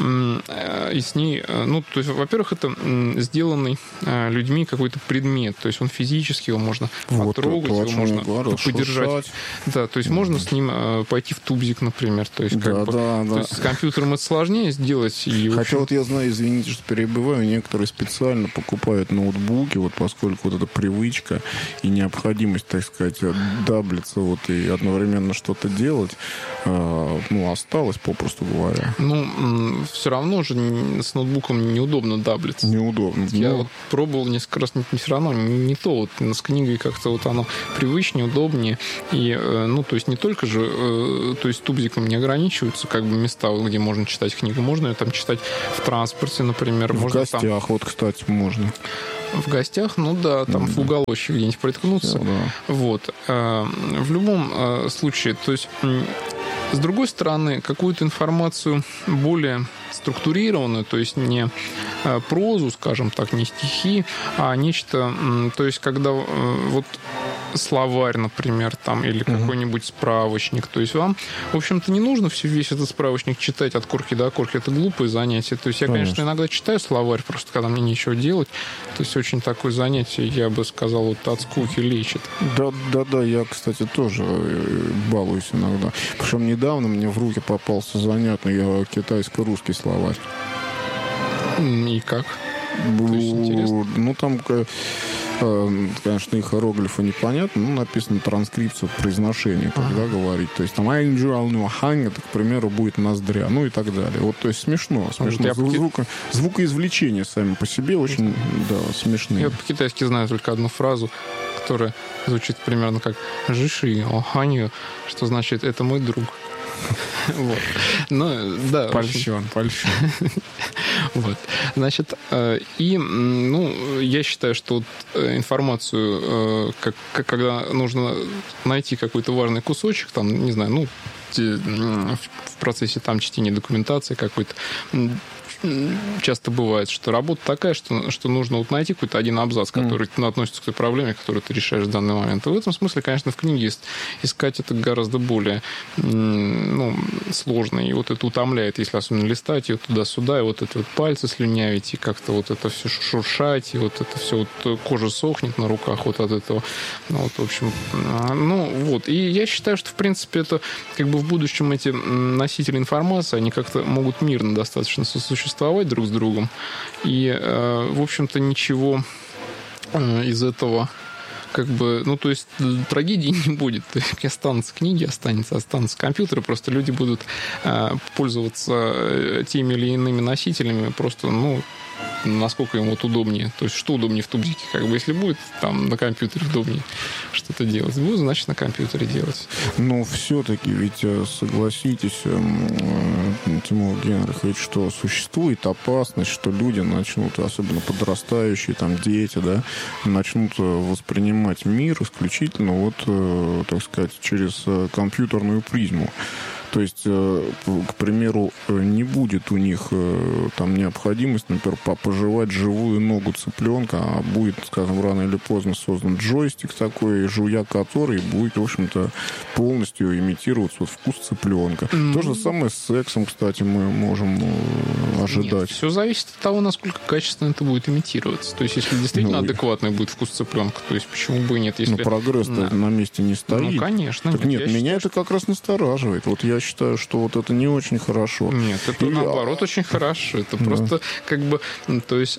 и с ней, во-первых, это сделанный людьми какой-то предмет, то есть он физически, его можно потрогать, его можно подержать. Да, то есть можно с ним пойти в тубзик, например. То есть, то есть с компьютером это сложнее сделать. И, хотя вот я знаю, извините, что перебиваю, некоторые специально покупают ноутбуки, вот поскольку вот эта привычка и необходимость, так сказать, даблиться и одновременно что-то делать, осталось, попросту говоря. Все равно же с ноутбуком неудобно даблиться. Неудобно. Я пробовал несколько раз, все равно не то. Вот с книгой как-то оно привычнее, удобнее. И, то есть не только же, то есть тубзиком не ограничиваются как бы места, где можно читать книгу. Можно ее там читать в транспорте, например. В гостях, кстати, можно. В гостях, там в уголочке где-нибудь приткнуться. Вот. В любом случае, то есть, с другой стороны, какую-то информацию более структурированную, то есть не прозу, скажем так, не стихи, а нечто, то есть когда словарь, например, или какой-нибудь справочник. То есть вам, в общем-то, не нужно весь этот справочник читать от корки до корки. Это глупое занятие. То есть я, конечно, иногда читаю словарь, просто когда мне нечего делать. То есть очень такое занятие, я бы сказал, от скуки лечит. Да, я, кстати, тоже балуюсь иногда. Причем недавно мне в руки попался занятный китайско-русский словарь. И как? Там, конечно, их иероглифы непонятно, написано транскрипция произношения, когда говорить. То есть там это, к примеру, будет ноздря, и так далее. Вот, то есть смешно. Звукоизвлечения сами по себе очень, смешные. Я по-китайски знаю только одну фразу, которая звучит примерно как «жиши оханью», что значит «это мой друг». Вот. Польщен. Вот. Значит, я считаю, что информацию, когда нужно найти какой-то важный кусочек, в процессе чтения документации какой-то, часто бывает, что работа такая, что нужно найти какой-то один абзац, который относится к той проблеме, которую ты решаешь в данный момент. И в этом смысле, конечно, в книге искать это гораздо более сложно. И это утомляет, если особенно листать ее туда-сюда, и это пальцы слюнявить, и как-то это все шуршать, и это все кожа сохнет на руках от этого. В общем, И я считаю, что, в принципе, это как бы в будущем эти носители информации, они как-то могут мирно достаточно сосуществовать друг с другом. И, в общем-то, ничего из этого то есть трагедии не будет. Останутся книги, останутся компьютеры, просто люди будут пользоваться теми или иными носителями просто, насколько им удобнее. То есть, что удобнее в тубзике. Если будет на компьютере удобнее что-то делать, будет, значит, на компьютере делать. Но все-таки, ведь согласитесь, Тимур Генрихович, что существует опасность, что люди начнут, особенно подрастающие, дети, начнут воспринимать мир исключительно так сказать, через компьютерную призму. То есть, к примеру, не будет у них необходимость, например, пожевать живую ногу цыпленка, а будет, скажем, рано или поздно создан джойстик такой, жуя который будет, в общем-то, полностью имитировать вкус цыпленка. То же самое с сексом, кстати, мы можем ожидать. Нет, все зависит от того, насколько качественно это будет имитироваться. То есть, если действительно адекватный будет вкус цыпленка, то есть почему бы и нет? Если... прогресс-то на месте не стоит. Конечно. Так нет, меня это как раз настораживает. Я считаю, что это не очень хорошо. Нет, это наоборот очень хорошо. Это просто то есть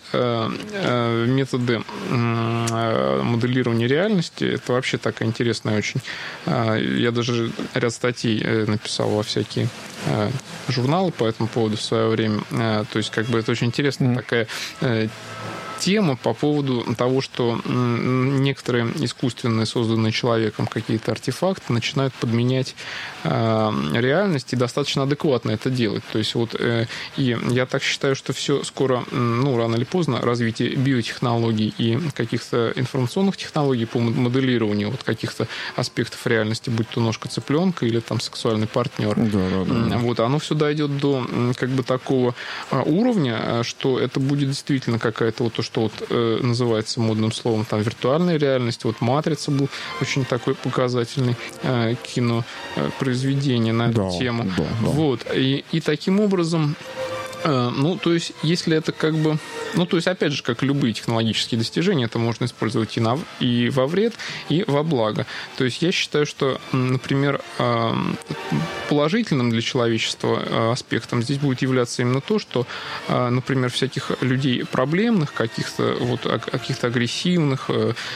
методы моделирования реальности, это вообще такая интересная очень. Я даже ряд статей написал во всякие журналы по этому поводу в свое время. То есть это очень интересная такая тема по поводу того, что некоторые искусственные, созданные человеком какие-то артефакты начинают подменять реальность и достаточно адекватно это делать. То есть вот и я так считаю, что все скоро, рано или поздно, развитие биотехнологий и каких-то информационных технологий по моделированию вот каких-то аспектов реальности, будь то ножка цыпленка или там сексуальный партнер, вот, оно все дойдет до как бы такого уровня, что это будет действительно какая-то вот то, что вот называется модным словом там виртуальная реальность. Вот «Матрица» был очень такой показательный кинопроизведение на эту тему. Вот. И таким образом, то есть, если это как бы... то есть, опять же, как любые технологические достижения, это можно использовать и во вред, и во благо. То есть, я считаю, что, например, положительным для человечества аспектом здесь будет являться именно то, что, например, всяких людей проблемных, каких-то агрессивных,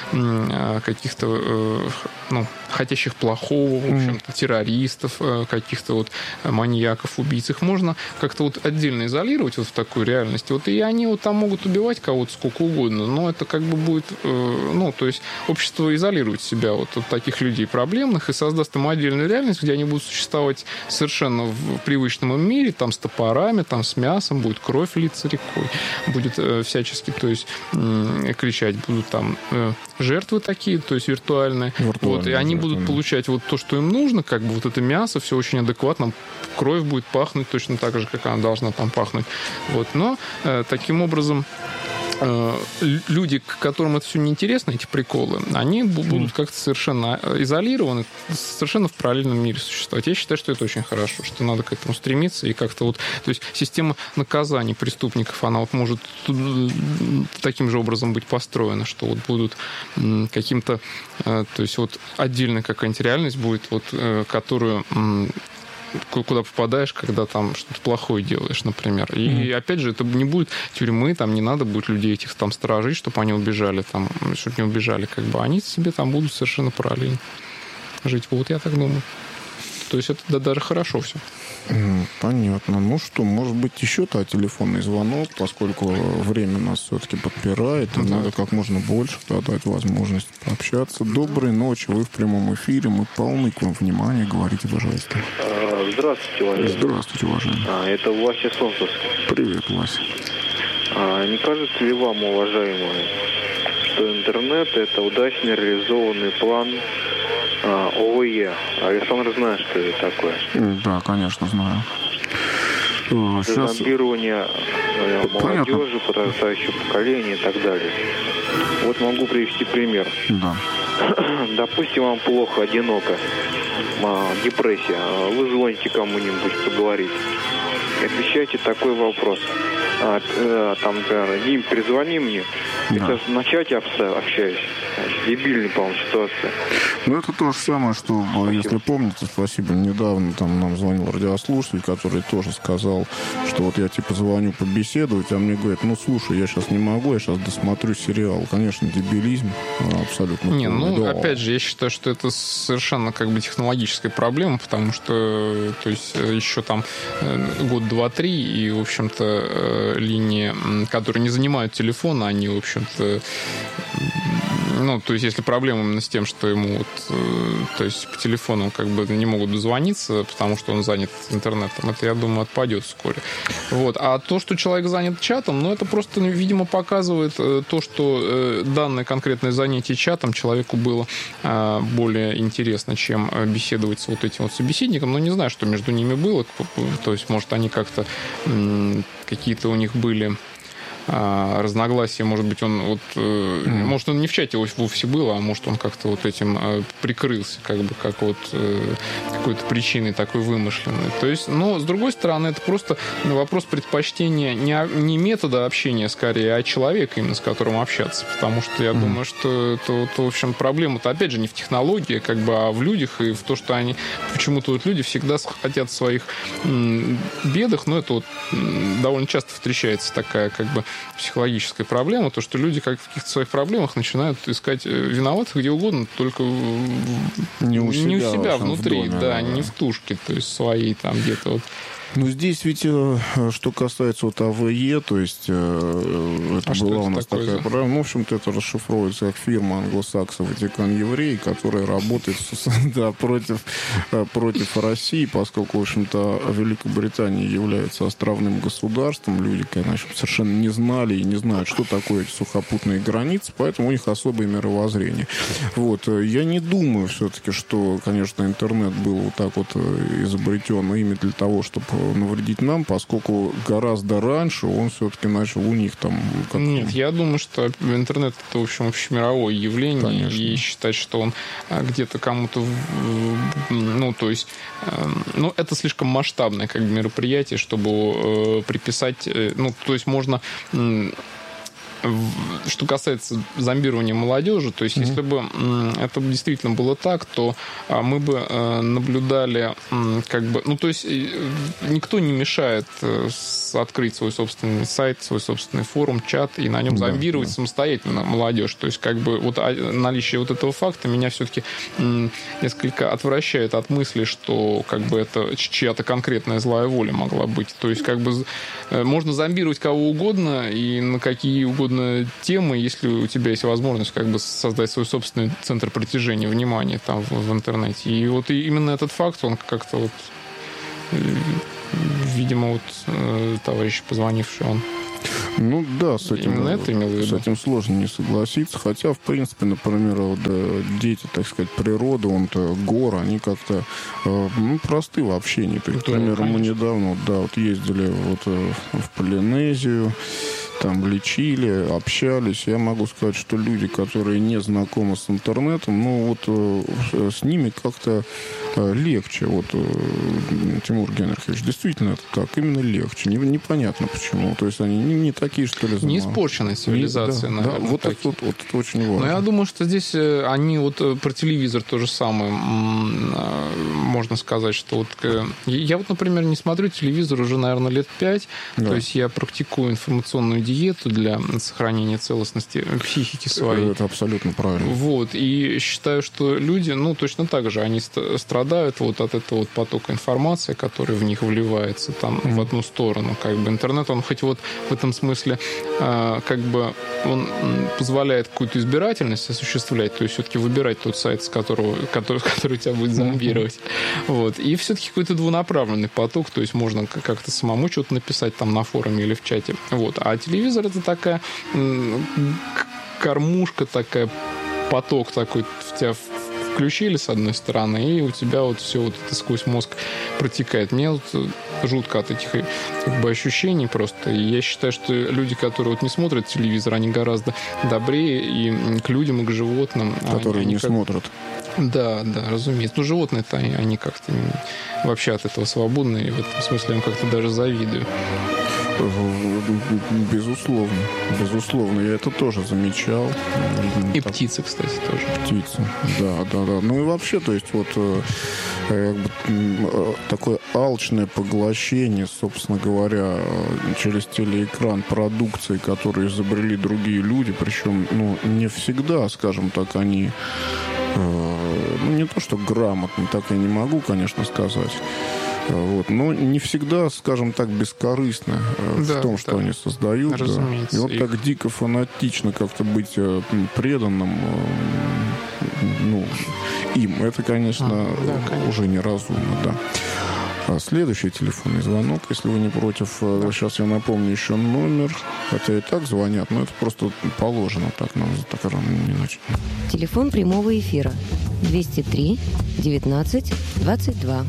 каких-то, хотящих плохого, в общем-то, террористов, каких-то вот маньяков, убийц, их можно как-то вот отдельно изолировать вот в такую реальность. Вот и они вот там могут убивать кого-то сколько угодно, но это как бы будет, то есть общество изолирует себя вот от таких людей проблемных и создаст им отдельную реальность, где они будут существовать совершенно в привычном им мире, там с топорами, там с мясом, будет кровь литься рекой, будет всячески, то есть кричать будут там жертвы такие, то есть виртуальные. Вот, и они будут получать вот то, что им нужно, как бы вот это мясо, все очень адекватно, кровь будет пахнуть точно так же, как она должна там пахнуть. Вот, но таким образом люди, которым это все неинтересно, эти приколы, они будут как-то совершенно изолированы, совершенно в параллельном мире существовать. Я считаю, что это очень хорошо, что надо к этому стремиться и как-то вот... То есть система наказаний преступников, она вот может таким же образом быть построена, что вот будут каким-то... То есть вот отдельная какая-нибудь реальность будет, вот, которую... куда попадаешь, когда там что-то плохое делаешь, например. И опять же, это не будет тюрьмы, там не надо будет людей этих там сторожить, чтобы они убежали, там, чтобы не убежали, как бы. Они себе там будут совершенно параллельно жить. Вот я так думаю. То есть это даже хорошо все. Понятно. Ну что, может быть, еще-то телефонный звонок, поскольку время нас все-таки подпирает, и надо как можно больше дать возможность пообщаться. Доброй ночи, вы в прямом эфире, мы полны к вам внимания, говорите, пожалуйста. Здравствуйте, уважаемый. Здравствуйте, уважаемый. Это Вася Солнцевский. Привет, Вася. Не кажется ли вам, уважаемый, что интернет – это удачно реализованный план ОВЕ? Александр знает, что это такое? Да, конечно, знаю. Сейчас... Зомбирование молодежи, подрастающего поколения и так далее. Вот могу привести пример. Да. Допустим, вам плохо, одиноко, депрессия. Вы звоните кому-нибудь поговорить. Отвечайте такой вопрос. Там, например, Дим, перезвони мне. Да. Это на чате общаюсь. Дебильная, по-моему, ситуация. Ну, это то же самое, что, если помните, спасибо, недавно там нам звонил радиослушатель, который тоже сказал, что вот я типа звоню побеседовать, а мне говорят, слушай, я сейчас не могу, я сейчас досмотрю сериал. Конечно, дебилизм абсолютно. Опять же, я считаю, что это совершенно как бы технологическая проблема, потому что, то есть, еще там год, два, три, и, в общем-то, линии, которые не занимают телефона, они, в общем-то, то есть, если проблема именно с тем, что ему то есть по телефону как бы не могут дозвониться, потому что он занят интернетом, это, я думаю, отпадет вскоре. Вот. А то, что человек занят чатом, это просто, видимо, показывает то, что данное конкретное занятие чатом человеку было более интересно, чем беседовать с вот этим вот собеседником. Но не знаю, что между ними было. То есть, может, они как-то какие-то у них были разногласия, может быть, он может, он не в чате вовсе был, а может, он как-то вот этим прикрылся, как бы, как вот какой-то причиной такой вымышленной. То есть, но, с другой стороны, это просто вопрос предпочтения не метода общения, скорее, а человека, именно с которым общаться. Потому что я думаю, что это, в общем, проблема-то, опять же, не в технологии, как бы, а в людях, и в то, что они почему-то вот люди всегда хотят в своих бедах, это вот довольно часто встречается такая, как бы, психологическая проблема, то, что люди как в каких-то своих проблемах начинают искать виноватых где угодно, только не у себя внутри, не в тушке, то есть своей там где-то вот. Ну, здесь ведь, что касается вот АВЕ, то есть это была у нас такая программа, ну, в общем-то, это расшифровывается как фирма англосаксов Ватикан Евреи, которая работает против России, поскольку, в общем-то, Великобритания является островным государством. Люди, конечно, совершенно не знали и не знают, что такое эти сухопутные границы, поэтому у них особое мировоззрение. Вот. Я не думаю все-таки, что, конечно, интернет был вот так вот изобретен именно для того, чтобы навредить нам, поскольку гораздо раньше он все-таки начал у них там... Нет, я думаю, что интернет — это, в общем, общемировое явление, конечно. И считать, что он где-то кому-то... Ну, то есть... Ну, это слишком масштабное как бы мероприятие, чтобы приписать... Ну, то есть можно... Что касается зомбирования молодежи, то есть если бы это действительно было так, то мы бы наблюдали как бы... Ну, то есть никто не мешает открыть свой собственный сайт, свой собственный форум, чат и на нем зомбировать самостоятельно молодежь. То есть как бы вот наличие вот этого факта меня все-таки несколько отвращает от мысли, что как бы это чья-то конкретная злая воля могла быть. То есть как бы можно зомбировать кого угодно и на какие угодно темы, если у тебя есть возможность как бы создать свой собственный центр притяжения внимания там в интернете. И вот именно этот факт, он как-то вот, видимо, вот товарищ, позвонивший, он ну да, с этим, именно это имел в виду. С этим сложно не согласиться. Хотя, в принципе, например, вот, дети, так сказать, природы, гор, они как-то просты в общении. Например, да, мы недавно вот ездили вот в Полинезию, там лечили, общались. Я могу сказать, что люди, которые не знакомы с интернетом, ну вот с ними как-то легче. Вот, Тимур Генрихович, действительно это так, именно легче. Непонятно почему. То есть они не такие, что ли, не испорченная цивилизация, наверное. Да, вот это очень важно. Но я думаю, что здесь они вот про телевизор то же самое. Можно сказать, что вот... Я вот, например, не смотрю телевизор уже, наверное, лет 5. Да. То есть я практикую информационную диету для сохранения целостности психики своей. Это абсолютно правильно. Вот. И считаю, что люди, ну, точно так же, они страдают вот от этого вот потока информации, который в них вливается там в одну сторону. Как бы интернет, он хоть вот в этом смысле как бы он позволяет какую-то избирательность осуществлять, то есть все-таки выбирать тот сайт, который тебя будет зомбировать. Вот. И все-таки какой-то двунаправленный поток, то есть можно как-то самому что-то написать там на форуме или в чате. Вот. А телевизор — это такая кормушка, такая поток такой в тебя включили с одной стороны, и у тебя вот все вот это сквозь мозг протекает. Мне вот жутко от этих как бы ощущений просто. И я считаю, что люди, которые вот не смотрят телевизор, они гораздо добрее и к людям, и к животным. Которые не смотрят. Да, разумеется. Ну, животные-то они как-то вообще от этого свободны, и в этом смысле я им как-то даже завидую. Безусловно, я это тоже замечал. И так. Птицы, кстати, тоже. Птицы, да. Ну и вообще, то есть вот как бы, такое алчное поглощение, собственно говоря, через телеэкран продукции, которую изобрели другие люди, причем, ну, не всегда, скажем так, они не то что грамотно, так я не могу, конечно, сказать. Вот. Но не всегда, скажем так, бескорыстно в том, что они создают. Разумеется. И вот так дико фанатично как-то быть преданным им, это, конечно, уже неразумно, да. Следующий телефонный звонок, если вы не против. Сейчас я напомню еще номер. Хотя и так звонят, но это просто положено. Так нам так рано не начать. Телефон прямого эфира 203 19 22.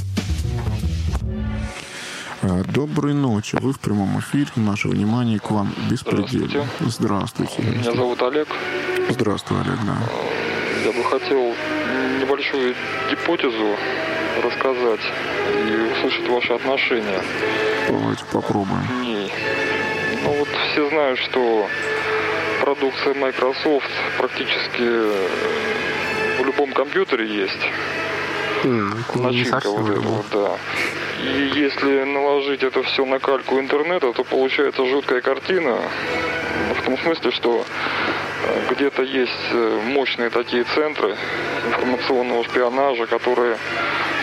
Доброй ночи. Вы в прямом эфире. Наше внимание к вам беспредельно. Здравствуйте. Меня зовут Олег. Здравствуй, Олег, да. Я бы хотел небольшую гипотезу рассказать и услышать ваши отношения. Давайте попробуем. Ну вот все знают, что продукция Microsoft практически в любом компьютере есть. Начинка вот этого, да. И если наложить это все на кальку интернета, то получается жуткая картина. В том смысле, что где-то есть мощные такие центры информационного шпионажа, которые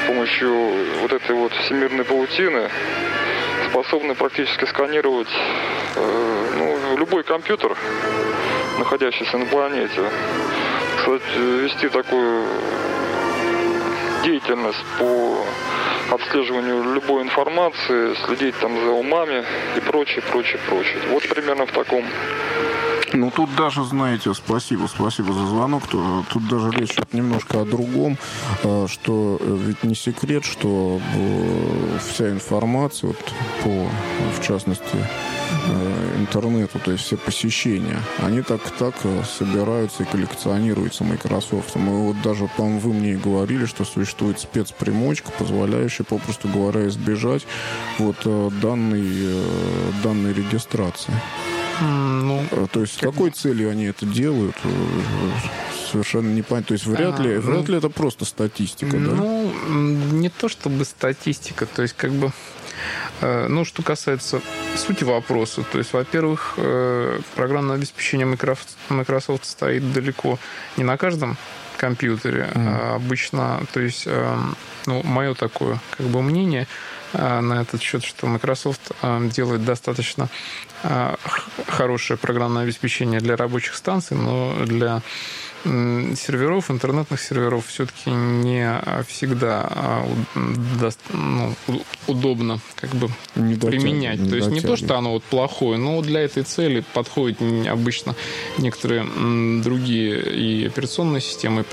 помощью вот этой вот всемирной паутины способны практически сканировать любой компьютер, находящийся на планете. Кстати, вести такую деятельность по отслеживанию любой информации, следить там за умами и прочее. Вот примерно в таком. Ну, тут даже, знаете, спасибо за звонок. Тут даже речь немножко о другом, что ведь не секрет, что вся информация, в частности, интернету, то есть все посещения, они так собираются и коллекционируются Microsoft. Мы вот даже, по-моему, вы мне и говорили, что существует спецпримочка, позволяющая, попросту говоря, избежать данной регистрации. То есть с какой целью они это делают, совершенно непонятно. То есть вряд ли это просто статистика, да? Ну, не то чтобы статистика, то есть что касается сути вопроса, то есть, во-первых, программное обеспечение Microsoft стоит далеко не на каждом компьютере, а обычно, то есть, мое такое мнение на этот счет, что Microsoft делает достаточно хорошее программное обеспечение для рабочих станций, но для серверов, интернетных серверов все-таки не всегда удобно применять. То есть не то, что оно плохое, но для этой цели подходят обычно некоторые другие и операционные системы,